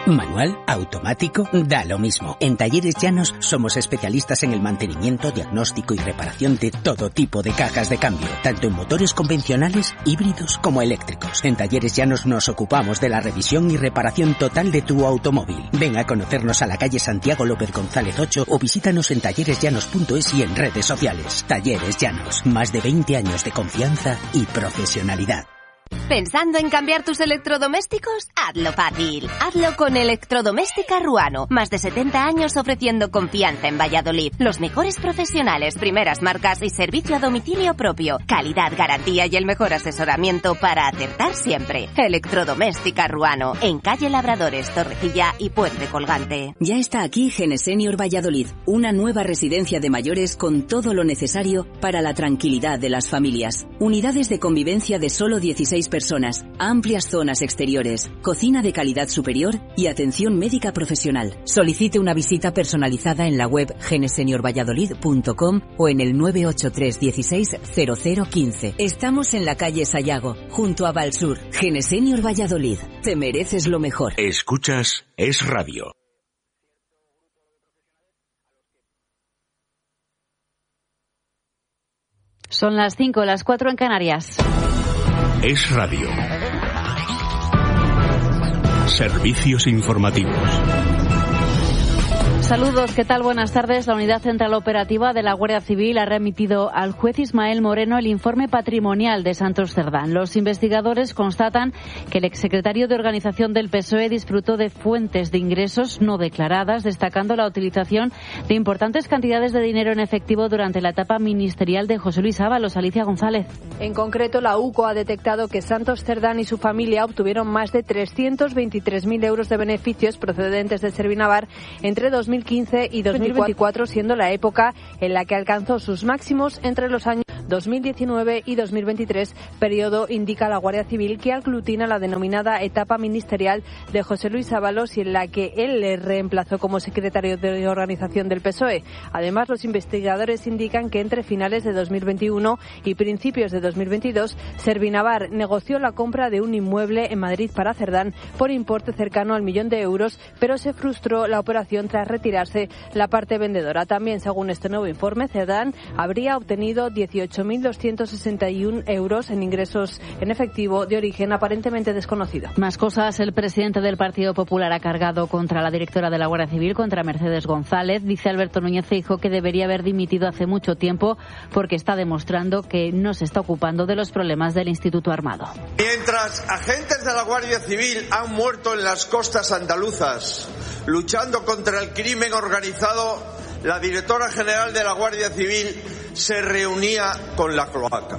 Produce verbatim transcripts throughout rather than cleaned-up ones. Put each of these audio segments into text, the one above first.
Manual, automático, da lo mismo. En Talleres Llanos somos especialistas en el mantenimiento, diagnóstico y reparación de todo tipo de cajas de cambio, tanto en motores convencionales, híbridos como eléctricos. En Talleres Llanos nos ocupamos de la revisión y reparación total de tu automóvil. Ven a conocernos a la calle Santiago López González ocho o visítanos en talleres llanos punto es y en redes sociales. Talleres Llanos, más de veinte años de confianza y profesionalidad. ¿Pensando en cambiar tus electrodomésticos? Hazlo fácil. Hazlo con Electrodoméstica Ruano. Más de setenta años ofreciendo confianza en Valladolid. Los mejores profesionales, primeras marcas y servicio a domicilio propio. Calidad, garantía y el mejor asesoramiento para acertar siempre. Electrodoméstica Ruano. En calle Labradores, Torrecilla y Puente Colgante. Ya está aquí Genesenior Valladolid. Una nueva residencia de mayores con todo lo necesario para la tranquilidad de las familias. Unidades de convivencia de solo dieciséis personas, amplias zonas exteriores, cocina de calidad superior y atención médica profesional. Solicite una visita personalizada en la web genesenior valladolid punto com o en el nueve ocho tres dieciséis cero cero quince. Estamos en la calle Sayago, junto a Valsur. Genesenior Valladolid. Te mereces lo mejor. Escuchas Es Radio. Son las cinco, las cuatro en Canarias. Es Radio. Servicios informativos. Saludos, ¿qué tal? Buenas tardes. La Unidad Central Operativa de la Guardia Civil ha remitido al juez Ismael Moreno el informe patrimonial de Santos Cerdán. Los investigadores constatan que el exsecretario de Organización del P S O E disfrutó de fuentes de ingresos no declaradas, destacando la utilización de importantes cantidades de dinero en efectivo durante la etapa ministerial de José Luis Ábalos. Alicia González. En concreto, la U C O ha detectado que Santos Cerdán y su familia obtuvieron más de trescientos veintitrés mil euros de beneficios procedentes de Servinavar entre dos mil quince y dos mil veinticuatro, siendo la época en la que alcanzó sus máximos entre los años dos mil diecinueve y dos mil veintitrés, periodo, indica la Guardia Civil, que aglutina la denominada etapa ministerial de José Luis Ábalos y en la que él le reemplazó como secretario de Organización del P S O E. Además, los investigadores indican que entre finales de dos mil veintiuno y principios de dos mil veintidós, Servinavar negoció la compra de un inmueble en Madrid para Cerdán por importe cercano al millón de euros, pero se frustró la operación tras retirarse la parte vendedora. También, según este nuevo informe, Cerdán habría obtenido dieciocho mil doscientos sesenta y uno euros en ingresos en efectivo de origen aparentemente desconocido. Más cosas. El presidente del Partido Popular ha cargado contra la directora de la Guardia Civil, contra Mercedes González. Dice Alberto Núñez Feijóo que debería haber dimitido hace mucho tiempo porque está demostrando que no se está ocupando de los problemas del Instituto Armado. Mientras agentes de la Guardia Civil han muerto en las costas andaluzas luchando contra el crimen organizado, la directora general de la Guardia Civil se reunía con la cloaca.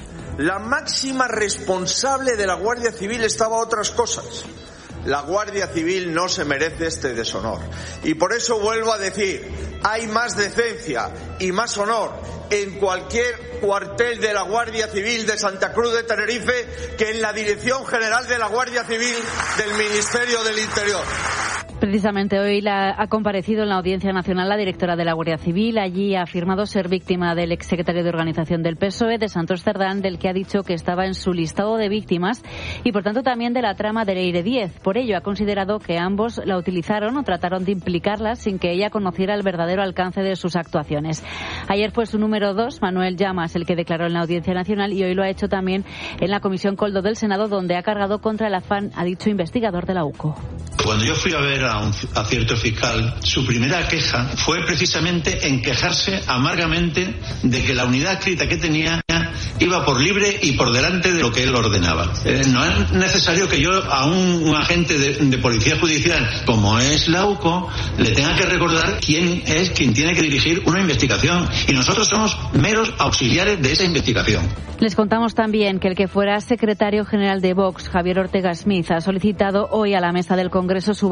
La máxima responsable de la Guardia Civil estaba a otras cosas. La Guardia Civil no se merece este deshonor. Y por eso vuelvo a decir, hay más decencia y más honor en cualquier cuartel de la Guardia Civil de Santa Cruz de Tenerife que en la Dirección General de la Guardia Civil del Ministerio del Interior. Precisamente hoy la, ha comparecido en la Audiencia Nacional la directora de la Guardia Civil. Allí ha afirmado ser víctima del exsecretario de Organización del P S O E, de Santos Cerdán, del que ha dicho que estaba en su listado de víctimas y, por tanto, también de la trama de Leire diez. Por ello, ha considerado que ambos la utilizaron o trataron de implicarla sin que ella conociera el verdadero alcance de sus actuaciones. Ayer fue su número dos, Manuel Llamas, el que declaró en la Audiencia Nacional, y hoy lo ha hecho también en la Comisión Coldo del Senado, donde ha cargado contra el afán, ha dicho investigador de la U C O. Cuando yo fui a ver a, un, a cierto fiscal, su primera queja fue precisamente en quejarse amargamente de que la unidad escrita que tenía iba por libre y por delante de lo que él ordenaba. Eh, no es necesario que yo a un, un agente de, de policía judicial, como es la U C O, le tenga que recordar quién es quien tiene que dirigir una investigación. Y nosotros somos meros auxiliares de esa investigación. Les contamos también que el que fuera secretario general de Vox, Javier Ortega Smith, ha solicitado hoy a la mesa del Congreso su baja como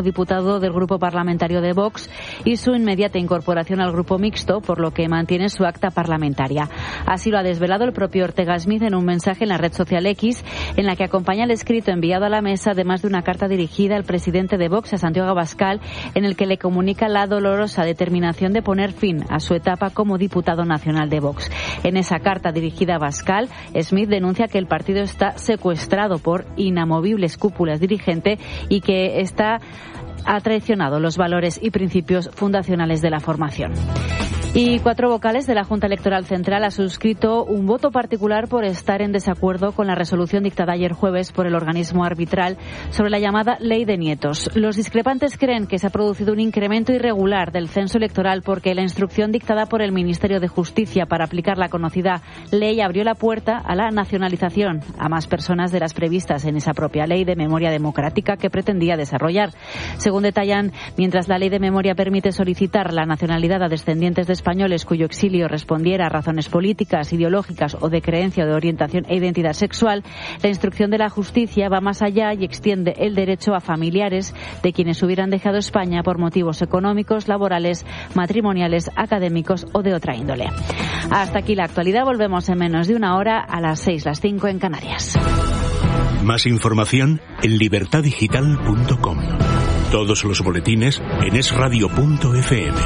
diputado del grupo parlamentario de Vox y su inmediata incorporación al grupo mixto, por lo que mantiene su acta parlamentaria. Así lo ha desvelado el propio Ortega Smith en un mensaje en la red social X, en la que acompaña el escrito enviado a la mesa, además de una carta dirigida al presidente de Vox, a Santiago Abascal, en el que le comunica la dolorosa determinación de poner fin a su etapa como diputado nacional de Vox. En esa carta dirigida a Abascal, Smith denuncia que el partido está secuestrado por inamovibles cúpulas dirigentes y que está ha traicionado los valores y principios fundacionales de la formación. Y cuatro vocales de la Junta Electoral Central ha suscrito un voto particular por estar en desacuerdo con la resolución dictada ayer jueves por el organismo arbitral sobre la llamada Ley de Nietos. Los discrepantes creen que se ha producido un incremento irregular del censo electoral porque la instrucción dictada por el Ministerio de Justicia para aplicar la conocida ley abrió la puerta a la nacionalización a más personas de las previstas en esa propia Ley de Memoria Democrática que pretendía desarrollar. Según detallan, mientras la Ley de Memoria permite solicitar la nacionalidad a descendientes de españoles cuyo exilio respondiera a razones políticas, ideológicas o de creencia o de orientación e identidad sexual, la instrucción de la justicia va más allá y extiende el derecho a familiares de quienes hubieran dejado España por motivos económicos, laborales, matrimoniales, académicos o de otra índole. Hasta aquí la actualidad. Volvemos en menos de una hora a las seis, las cinco en Canarias. Más información en libertad digital punto com. Todos los boletines en es radio punto efe eme.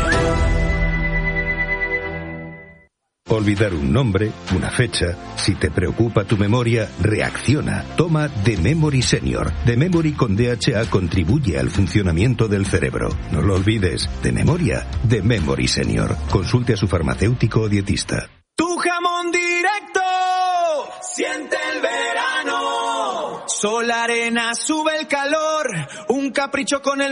Olvidar un nombre, una fecha. Si te preocupa tu memoria, reacciona. Toma The Memory Senior. The Memory con D H A contribuye al funcionamiento del cerebro. No lo olvides. De memoria, The Memory Senior. Consulte a su farmacéutico o dietista. Tu jamón directo. Siente el verano. Sol, arena, sube el calor. Un capricho con el